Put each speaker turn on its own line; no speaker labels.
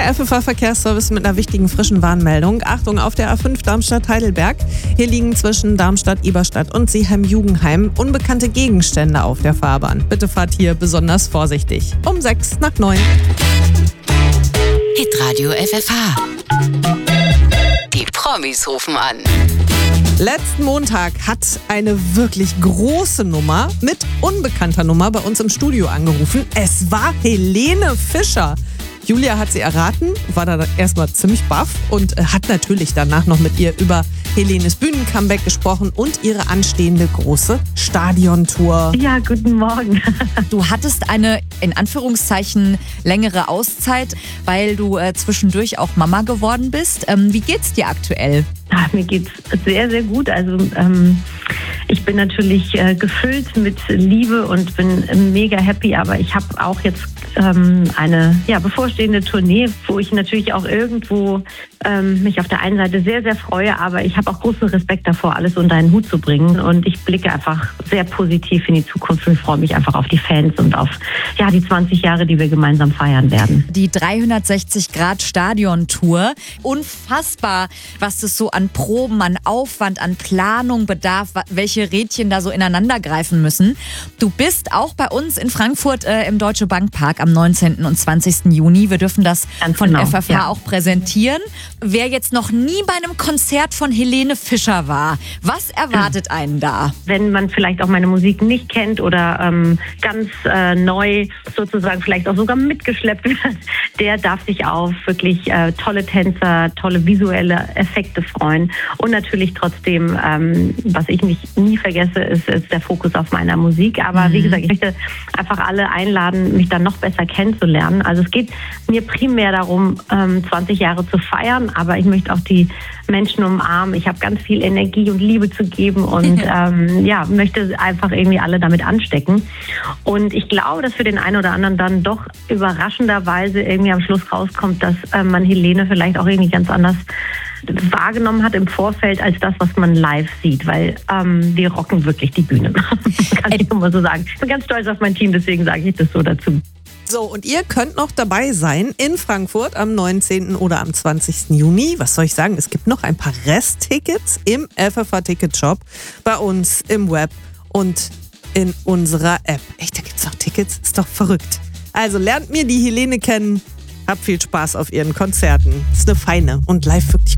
Der FFH Verkehrsservice mit einer wichtigen frischen Warnmeldung. Achtung, auf der A5 Darmstadt-Heidelberg. Hier liegen zwischen Darmstadt, Eberstadt und Seeheim-Jugenheim unbekannte Gegenstände auf der Fahrbahn. Bitte fahrt hier besonders vorsichtig. Um 6:09.
Hitradio FFH. Die Promis rufen an.
Letzten Montag hat eine wirklich große Nummer mit unbekannter Nummer bei uns im Studio angerufen. Es war Helene Fischer. Julia hat sie erraten, war da erstmal ziemlich baff und hat natürlich danach noch mit ihr über Helenes Bühnencomeback gesprochen und ihre anstehende große Stadiontour.
Ja, guten Morgen.
Du hattest eine, in Anführungszeichen, längere Auszeit, weil du zwischendurch auch Mama geworden bist. Wie geht's dir aktuell?
Mir geht's sehr, sehr gut. Also ich bin natürlich gefüllt mit Liebe und bin mega happy, aber ich habe auch jetzt eine bevorstehende Tournee, wo ich natürlich auch irgendwo mich auf der einen Seite sehr, sehr freue, aber ich habe auch großen Respekt davor, alles unter einen Hut zu bringen, und ich blicke einfach sehr positiv in die Zukunft und freue mich einfach auf die Fans und auf die 20 Jahre, die wir gemeinsam feiern werden.
Die 360-Grad-Stadion-Tour. Unfassbar, was das so an Proben, an Aufwand, an Planung bedarf, welche Rädchen da so ineinander greifen müssen. Du bist auch bei uns in Frankfurt im Deutsche Bank Park am 19. und 20. Juni. Wir dürfen das von FFH auch präsentieren. Wer jetzt noch nie bei einem Konzert von Helene Fischer war, was erwartet einen da?
Wenn man vielleicht auch meine Musik nicht kennt oder ganz neu sozusagen vielleicht auch sogar mitgeschleppt wird, der darf sich auf wirklich tolle Tänzer, tolle visuelle Effekte freuen. Und natürlich trotzdem, was ich nie vergesse, ist der Fokus auf meiner Musik. Aber wie gesagt, ich möchte einfach alle einladen, mich dann noch besser kennenzulernen. Also es geht mir primär darum, 20 Jahre zu feiern, aber ich möchte auch die Menschen umarmen. Ich habe ganz viel Energie und Liebe zu geben und möchte einfach irgendwie alle damit anstecken. Und ich glaube, dass für den einen oder anderen dann doch überraschenderweise irgendwie am Schluss rauskommt, dass man Helene vielleicht auch irgendwie ganz anders wahrgenommen hat im Vorfeld als das, was man live sieht, weil wir rocken wirklich die Bühne. Kann ich nur mal so sagen. Ich bin ganz stolz auf mein Team, deswegen sage ich das so dazu.
So, und ihr könnt noch dabei sein in Frankfurt am 19. oder am 20. Juni. Was soll ich sagen? Es gibt noch ein paar Resttickets im FFH-Ticketshop, bei uns im Web und in unserer App. Echt, da gibt's noch Tickets? Ist doch verrückt. Also lernt mir die Helene kennen. Habt viel Spaß auf ihren Konzerten. Ist eine feine und live wirklich